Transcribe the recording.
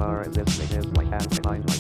far as this thing is like half behind.